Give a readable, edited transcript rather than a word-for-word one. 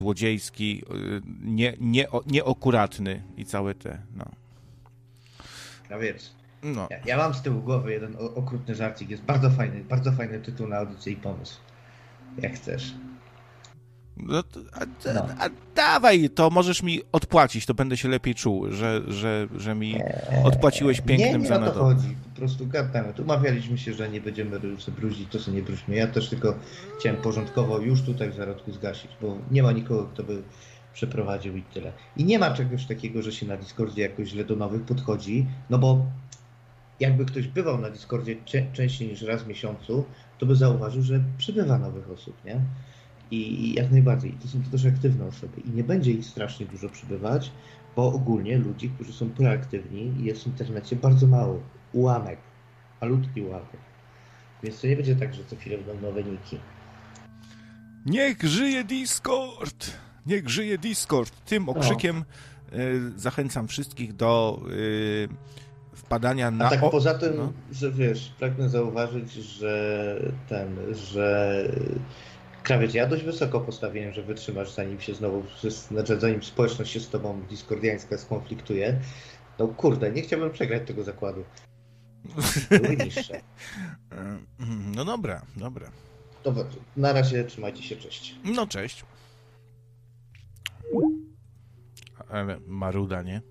złodziejski, nieakuratny i całe te, no. No więc, No. ja mam z tyłu głowy jeden okrutny żarcik, jest bardzo fajny tytuł na audycję i pomysł. Jak chcesz. No, a dawaj, to możesz mi odpłacić, to będę się lepiej czuł, że mi odpłaciłeś pięknym nie o to zanadą. chodzi, po prostu gadamy. Umawialiśmy się, że nie będziemy sobie brudzić, to co nie bruźmy. Ja też tylko chciałem porządkowo już tutaj w zarodku zgasić, bo nie ma nikogo, kto by przeprowadził i tyle. I nie ma czegoś takiego, że się na Discordzie jakoś źle do nowych podchodzi, no bo jakby ktoś bywał na Discordzie częściej niż raz w miesiącu, to by zauważył, że przybywa nowych osób, nie? I jak najbardziej. To są to też aktywne osoby. I nie będzie ich strasznie dużo przybywać, bo ogólnie ludzi, którzy są proaktywni, jest w internecie bardzo mało. Ułamek. Malutki ułamek. Więc to nie będzie tak, że co chwilę będą nowe niki. Niech żyje Discord! Niech żyje Discord! Tym okrzykiem zachęcam wszystkich do wpadania na... A tak poza tym, że wiesz, pragnę zauważyć, że Krawiec, ja dość wysoko postawiłem, że wytrzymasz, zanim się znowu, zanim społeczność się z tobą discordiańska skonfliktuje. No kurde, nie chciałbym przegrać tego zakładu. Były niższe. No dobra. Dobra, na razie trzymajcie się, cześć. No cześć. Ale maruda, nie?